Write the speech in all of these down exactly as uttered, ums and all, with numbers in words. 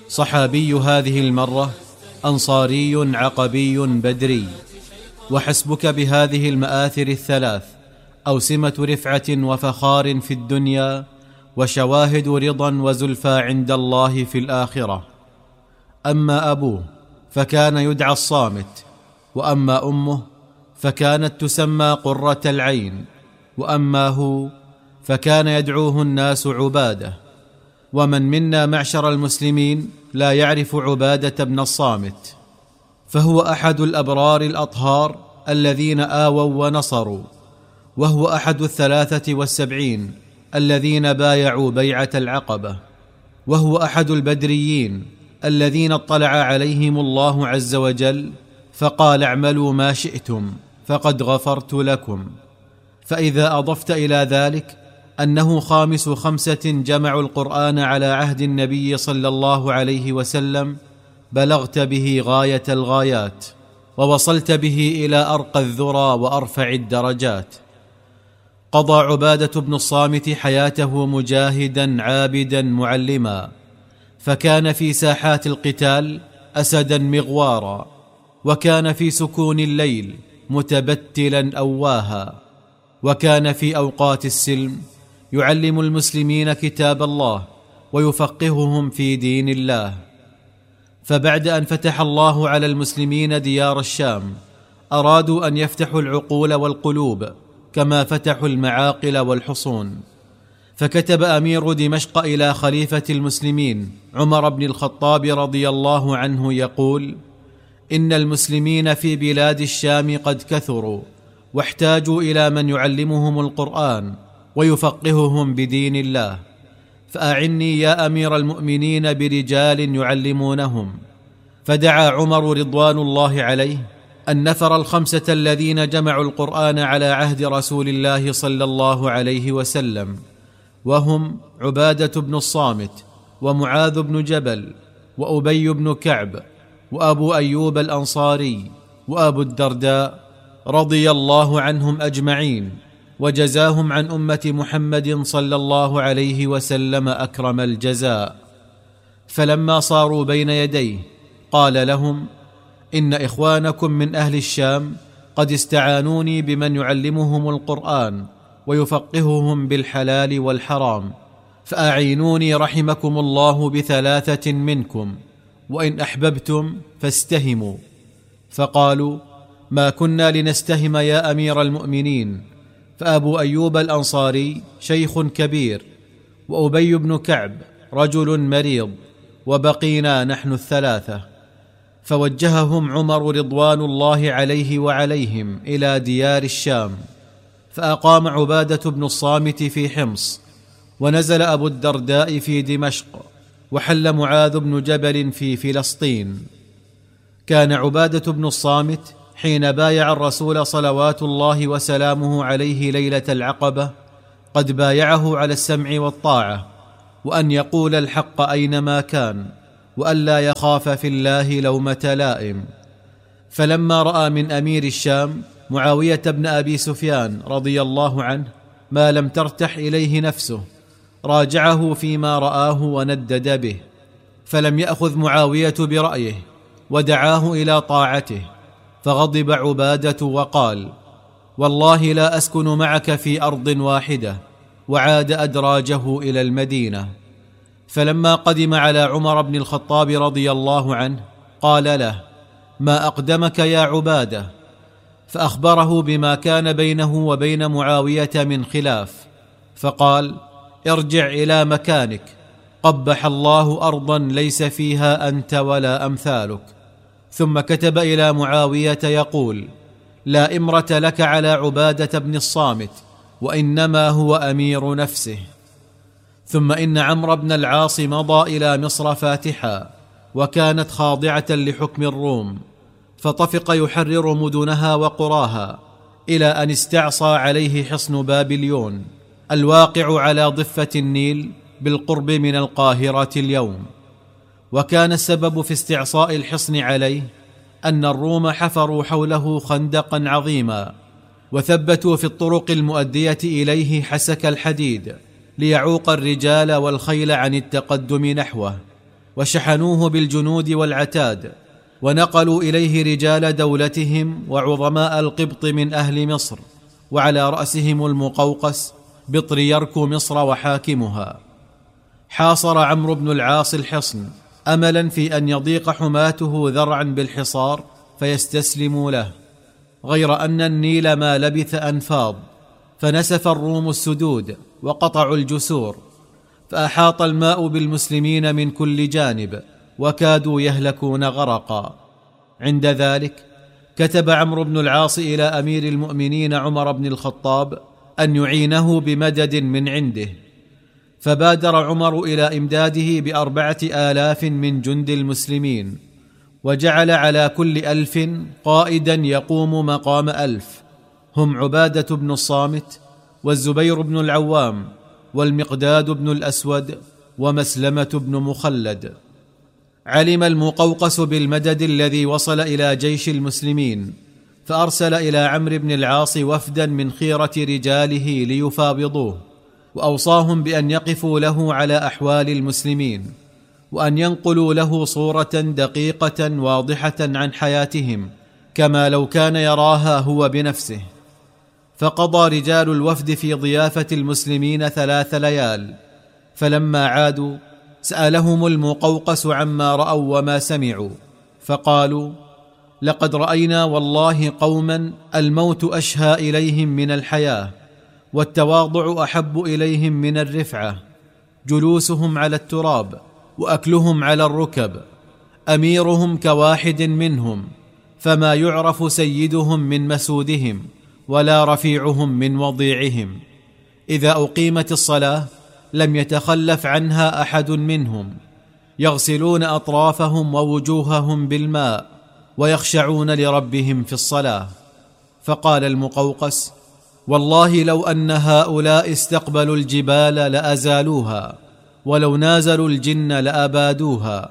صحابي هذه المرة، أنصاري عقبي بدري. وحسبك بهذه المآثر الثلاث أوسمة رفعة وفخار في الدنيا، وشواهد رضا وزلفى عند الله في الآخرة. أما أبوه فكان يدعى الصامت، وأما أمه فكانت تسمى قرة العين، وأما هو فكان يدعوه الناس عبادة. ومن منا معشر المسلمين لا يعرف عبادة بن الصامت، فهو أحد الأبرار الأطهار الذين آووا ونصروا، وهو أحد الثلاثة والسبعين الذين بايعوا بيعة العقبة، وهو أحد البدريين الذين اطلع عليهم الله عز وجل فقال: اعملوا ما شئتم فقد غفرت لكم. فإذا أضفت إلى ذلك أنه خامس خمسة جمعوا القرآن على عهد النبي صلى الله عليه وسلم، بلغت به غاية الغايات، ووصلت به إلى أرقى الذرى وأرفع الدرجات. قضى عبادة بن الصامت حياته مجاهدا عابدا معلما، فكان في ساحات القتال أسدا مغوارا، وكان في سكون الليل متبتلا أواها، وكان في أوقات السلم يعلم المسلمين كتاب الله ويفقههم في دين الله. فبعد أن فتح الله على المسلمين ديار الشام، أرادوا أن يفتحوا العقول والقلوب كما فتحوا المعاقل والحصون، فكتب أمير دمشق إلى خليفة المسلمين عمر بن الخطاب رضي الله عنه يقول: إن المسلمين في بلاد الشام قد كثروا، واحتاجوا إلى من يعلمهم القرآن ويفقههم بدين الله، فأعني يا أمير المؤمنين برجال يعلمونهم. فدعا عمر رضوان الله عليه النفر الخمسة الذين جمعوا القرآن على عهد رسول الله صلى الله عليه وسلم، وهم عبادة بن الصامت، ومعاذ بن جبل، وأبي بن كعب، وأبو أيوب الأنصاري، وأبو الدرداء، رضي الله عنهم أجمعين، وجزاهم عن أمة محمد صلى الله عليه وسلم أكرم الجزاء. فلما صاروا بين يديه قال لهم: إن إخوانكم من أهل الشام قد استعانوني بمن يعلمهم القرآن ويفقههم بالحلال والحرام، فأعينوني رحمكم الله بثلاثة منكم، وإن أحببتم فاستهموا. فقالوا: ما كنا لنستهم يا أمير المؤمنين. فأبو أيوب الأنصاري شيخ كبير، وأبي بن كعب رجل مريض، وبقينا نحن الثلاثة. فوجههم عمر رضوان الله عليه وعليهم إلى ديار الشام، فأقام عبادة بن الصامت في حمص، ونزل أبو الدرداء في دمشق، وحل معاذ بن جبل في فلسطين. كان عبادة بن الصامت حين بايع الرسول صلوات الله وسلامه عليه ليلة العقبة قد بايعه على السمع والطاعة، وأن يقول الحق أينما كان، وأن لا يخاف في الله لومة لائم. فلما رأى من أمير الشام معاوية بن أبي سفيان رضي الله عنه ما لم ترتح إليه نفسه، راجعه فيما رآه وندد به، فلم يأخذ معاوية برأيه، ودعاه إلى طاعته، فغضب عبادة وقال: والله لا أسكن معك في أرض واحدة، وعاد أدراجه إلى المدينة. فلما قدم على عمر بن الخطاب رضي الله عنه قال له: ما أقدمك يا عبادة؟ فأخبره بما كان بينه وبين معاوية من خلاف، فقال: ارجع إلى مكانك، قبح الله أرضا ليس فيها أنت ولا أمثالك. ثم كتب إلى معاوية يقول: لا إمرة لك على عبادة بن الصامت، وإنما هو أمير نفسه. ثم إن عمرو بن العاص مضى إلى مصر فاتحا، وكانت خاضعة لحكم الروم، فطفق يحرر مدنها وقراها، إلى أن استعصى عليه حصن بابليون الواقع على ضفة النيل بالقرب من القاهرة اليوم. وكان السبب في استعصاء الحصن عليه أن الروم حفروا حوله خندقا عظيما، وثبتوا في الطرق المؤدية إليه حسك الحديد ليعوق الرجال والخيل عن التقدم نحوه، وشحنوه بالجنود والعتاد، ونقلوا إليه رجال دولتهم وعظماء القبط من أهل مصر، وعلى رأسهم المقوقس بطريرك مصر وحاكمها. حاصر عمرو بن العاص الحصن أملا في أن يضيق حماته ذرعا بالحصار فيستسلموا له، غير أن النيل ما لبث أن فاض، فنسف الروم السدود وقطعوا الجسور، فأحاط الماء بالمسلمين من كل جانب وكادوا يهلكون غرقا. عند ذلك كتب عمرو بن العاص إلى أمير المؤمنين عمر بن الخطاب أن يعينه بمدد من عنده، فبادر عمر إلى إمداده بأربعة آلاف من جند المسلمين، وجعل على كل ألف قائدا يقوم مقام ألف، هم عبادة بن الصامت والزبير بن العوام والمقداد بن الأسود ومسلمة بن مخلد. علم المقوقس بالمدد الذي وصل إلى جيش المسلمين، فأرسل إلى عمرو بن العاص وفدا من خيرة رجاله ليفاوضوه، وأوصاهم بأن يقفوا له على أحوال المسلمين، وأن ينقلوا له صورة دقيقة واضحة عن حياتهم كما لو كان يراها هو بنفسه. فقضى رجال الوفد في ضيافة المسلمين ثلاث ليال، فلما عادوا سألهم المقوقس عما رأوا وما سمعوا، فقالوا: لقد رأينا والله قوما الموت أشهى إليهم من الحياة، والتواضع أحب إليهم من الرفعة، جلوسهم على التراب وأكلهم على الركب، أميرهم كواحد منهم، فما يعرف سيدهم من مسودهم ولا رفيعهم من وضيعهم. إذا أقيمت الصلاة لم يتخلف عنها أحد منهم، يغسلون أطرافهم ووجوههم بالماء ويخشعون لربهم في الصلاة. فقال المقوقس: والله لو أن هؤلاء استقبلوا الجبال لأزالوها، ولو نازلوا الجن لأبادوها.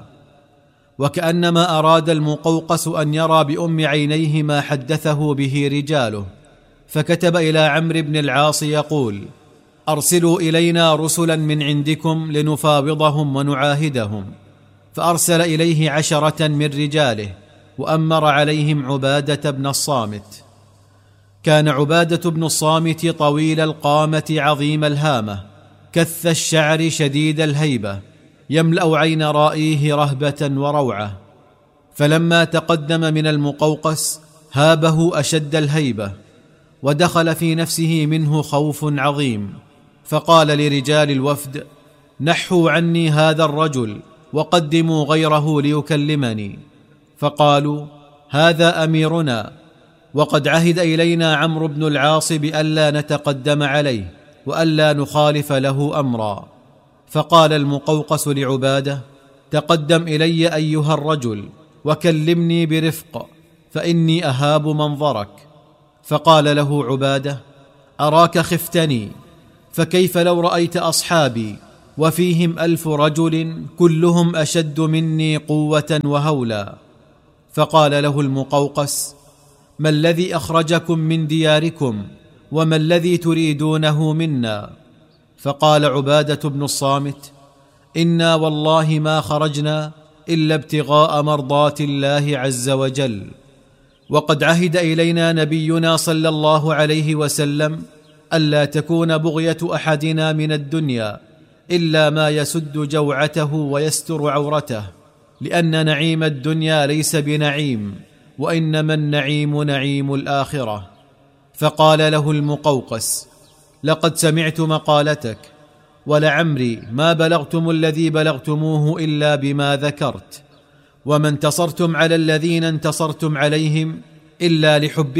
وكأنما أراد المقوقس أن يرى بأم عينيه ما حدثه به رجاله، فكتب إلى عمرو بن العاص يقول: أرسلوا إلينا رسلا من عندكم لنفاوضهم ونعاهدهم. فأرسل إليه عشرة من رجاله، وأمر عليهم عبادة بن الصامت. كان عبادة بن الصامت طويل القامة عظيم الهامة، كث الشعر شديد الهيبة، يملأ عين رائيه رهبة وروعة. فلما تقدم من المقوقس هابه أشد الهيبة، ودخل في نفسه منه خوف عظيم، فقال لرجال الوفد: نحوا عني هذا الرجل وقدموا غيره ليكلمني. فقالوا: هذا أميرنا، وقد عهد إلينا عمرو بن العاص بألا نتقدم عليه وألا نخالف له أمرا. فقال المقوقس لعبادة: تقدم إلي أيها الرجل وكلمني برفق، فإني أهاب منظرك. فقال له عبادة: أراك خفتني، فكيف لو رأيت أصحابي وفيهم ألف رجل كلهم أشد مني قوة وهولا؟ فقال له المقوقس: ما الذي أخرجكم من دياركم، وما الذي تريدونه منا؟ فقال عبادة بن الصامت: إنا والله ما خرجنا إلا ابتغاء مرضات الله عز وجل، وقد عهد إلينا نبينا صلى الله عليه وسلم ألا تكون بغية أحدنا من الدنيا إلا ما يسد جوعته ويستر عورته، لأن نعيم الدنيا ليس بنعيم، وإنما النعيم نعيم الآخرة. فقال له المقوقس: لقد سمعت مقالتك، ولعمري ما بلغتم الذي بلغتموه إلا بما ذكرت، وما انتصرتم على الذين انتصرتم عليهم إلا لحب